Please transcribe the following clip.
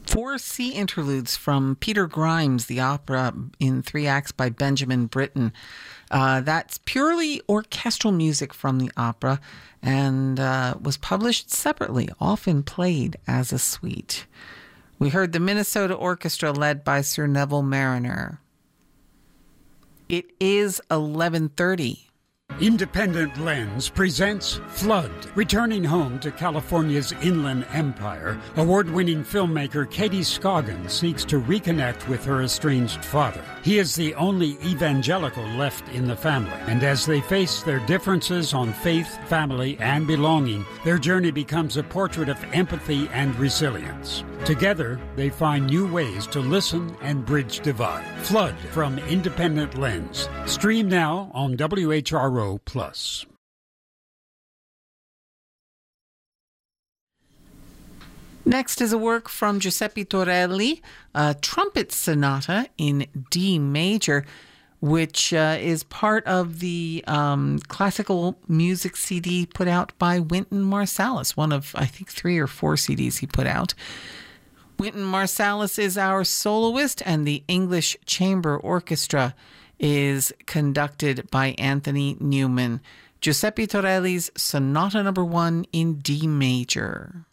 Four sea interludes from Peter Grimes, the opera in 3 acts by Benjamin Britten. That's purely orchestral music from the opera and was published separately, often played as a suite. We heard the Minnesota Orchestra led by Sir Neville Marriner. It is 11:30. Independent Lens presents Flood. Returning home to California's Inland Empire, award-winning filmmaker Katie Scoggins seeks to reconnect with her estranged father. He is the only evangelical left in the family, and as they face their differences on faith, family, and belonging, their journey becomes a portrait of empathy and resilience. Together, they find new ways to listen and bridge divide. Flood from Independent Lens. Stream now on WHRO+. Next is a work from Giuseppe Torelli, a trumpet sonata in D major, which is part of the classical music CD put out by Wynton Marsalis, one of, I think, 3 or 4 CDs he put out. Wynton Marsalis is our soloist, and the English Chamber Orchestra is conducted by Anthony Newman. Giuseppe Torelli's Sonata No. 1 in D major.